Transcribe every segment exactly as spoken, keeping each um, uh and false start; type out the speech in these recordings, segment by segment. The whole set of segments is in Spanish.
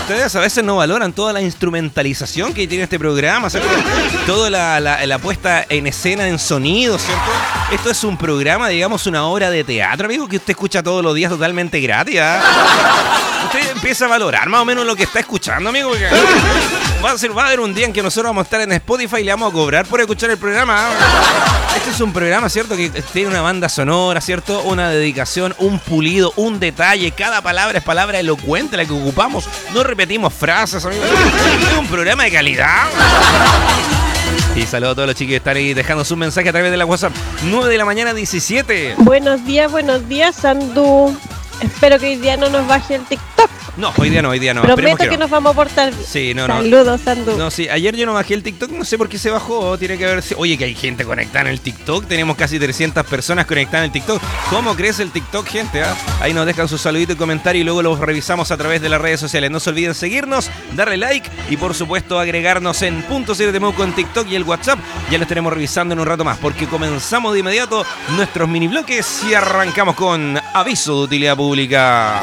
Ustedes a veces no valoran toda la instrumentalización que tiene este programa, ¿cierto? Toda la, la, la puesta en escena en sonido, ¿cierto? Esto es un programa, digamos, una obra de teatro, amigo, que usted escucha todos los días totalmente gratis, ¿eh? Usted empieza a valorar más o menos lo que está escuchando, amigo, porque va a, ser, va a haber un día en que nosotros vamos a estar en Spotify y le vamos a cobrar por escuchar el programa. Este es un programa, ¿cierto? Que tiene una banda sonora, ¿cierto? Una dedicación, un pulido, un detalle. Cada palabra es palabra elocuente la que ocupamos. No repetimos frases, amigo. Es un programa de calidad. Y saludo a todos los chicos que están ahí dejando su mensaje a través de la WhatsApp. nueve de la mañana, diecisiete. Buenos días, buenos días, Sandu. Espero que hoy día no nos baje el TikTok. No, hoy día no, hoy día no. Prometo que, que no. nos vamos a portar bien. Sí, no, no. Saludos, Sandu. No, sí, ayer yo no bajé el TikTok, no sé por qué se bajó. Tiene que ver. Oye, que hay gente conectada en el TikTok. Tenemos casi trescientas personas conectadas en el TikTok. ¿Cómo crece el TikTok, gente? ¿Ah? Ahí nos dejan su saludito y comentario y luego los revisamos a través de las redes sociales. No se olviden seguirnos, darle like y por supuesto agregarnos en Punto Cero Temuco en TikTok y el WhatsApp. Ya lo estaremos revisando en un rato más porque comenzamos de inmediato nuestros mini bloques y arrancamos con aviso de utilidad pública.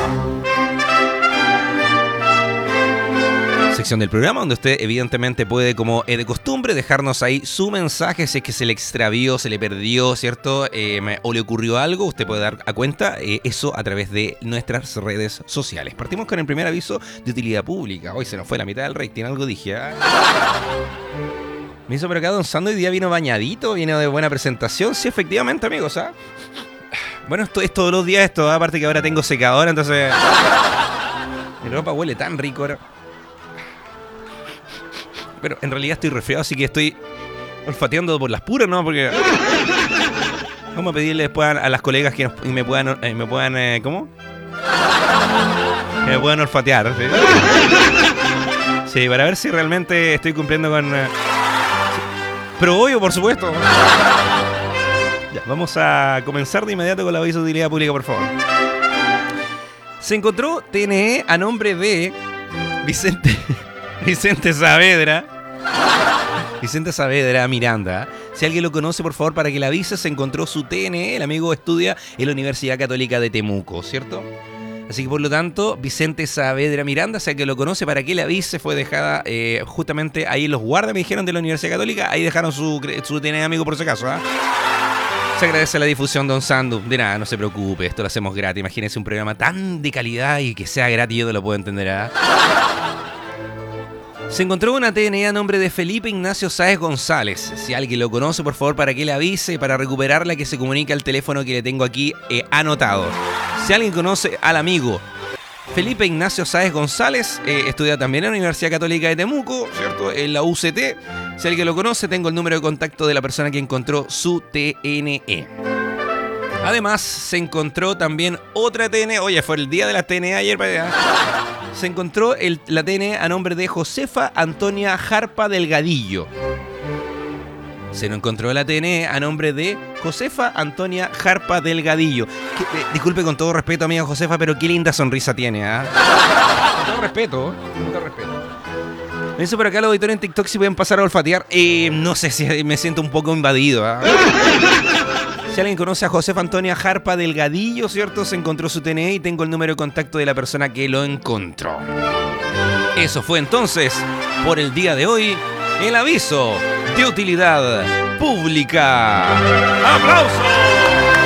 Sección del programa donde usted evidentemente puede, como es de costumbre, dejarnos ahí su mensaje si es que se le extravió, se le perdió, ¿cierto? Eh, o le ocurrió algo, usted puede dar a cuenta eh, eso a través de nuestras redes sociales. Partimos con el primer aviso de utilidad pública. Hoy se nos fue la mitad del rating, algo dije. ¿eh? Me hizo por acá Don Sando, hoy día vino bañadito, vino de buena presentación. Sí, efectivamente, amigos, ¿ah? ¿eh? Bueno, esto es todos los días esto, ¿eh? Aparte que ahora tengo secadora, entonces mi ropa huele tan rico ahora. Pero en realidad estoy resfriado, así que estoy olfateando por las puras, ¿no? Porque vamos a pedirle después a, a las colegas que nos, me puedan, eh, me puedan eh, ¿cómo? Que me puedan olfatear, ¿sí? Sí, para ver si realmente estoy cumpliendo con... Eh, pero obvio, por supuesto. Ya, vamos a comenzar de inmediato con el aviso de utilidad pública, por favor. Se encontró T N E a nombre de Vicente... Vicente Saavedra. Vicente Saavedra Miranda. Si alguien lo conoce, por favor, para que le avise, se encontró su T N E. El amigo estudia en la Universidad Católica de Temuco, ¿cierto? Así que, por lo tanto, Vicente Saavedra Miranda, si alguien lo conoce, para que le avise, fue dejada eh, justamente ahí en los guardas, me dijeron, de la Universidad Católica. Ahí dejaron su, su T N E, amigo, por si acaso, ¿ah? ¿eh? Se agradece la difusión, Don Sandu. De nada, no se preocupe, esto lo hacemos gratis. Imagínense un programa tan de calidad y que sea gratis, yo te lo puedo entender, ¿ah? ¿eh? Se encontró una T N E a nombre de Felipe Ignacio Sáez González. Si alguien lo conoce, por favor, para que le avise, para recuperarla, que se comunique al teléfono que le tengo aquí eh, anotado. Si alguien conoce al amigo Felipe Ignacio Sáez González, eh, estudia también en la Universidad Católica de Temuco, ¿cierto? En la U C T. Si alguien lo conoce, tengo el número de contacto de la persona que encontró su T N E. Además, se encontró también otra T N E. Oye, fue el día de la T N E ayer para allá. Se encontró el, la T N E a nombre de Josefa Antonia Jarpa Delgadillo. Se nos encontró la T N E a nombre de Josefa Antonia Jarpa Delgadillo. Que, eh, disculpe con todo respeto, amiga Josefa, pero qué linda sonrisa tiene, ¿ah? ¿eh? Con todo respeto, con todo respeto. Me dice por acá el auditorio en TikTok si pueden pasar a olfatear. Eh, no sé si me siento un poco invadido, ¿ah? ¿eh? Si alguien conoce a Josefa Antonia Jarpa Delgadillo, ¿cierto? Se encontró su T N E y tengo el número de contacto de la persona que lo encontró. Eso fue entonces, por el día de hoy, el aviso de utilidad pública. ¡Aplausos!